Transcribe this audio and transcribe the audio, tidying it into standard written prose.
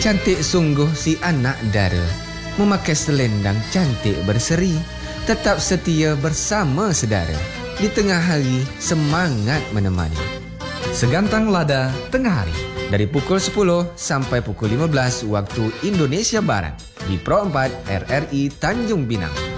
Cantik sungguh si anak dara, memakai selendang cantik berseri, tetap setia bersama sedara, di tengah hari semangat menemani. Segantang Lada Tengah Hari, Dari pukul 10 sampai pukul 15 waktu Indonesia Barat di Pro 4 RRI Tanjung Pinang.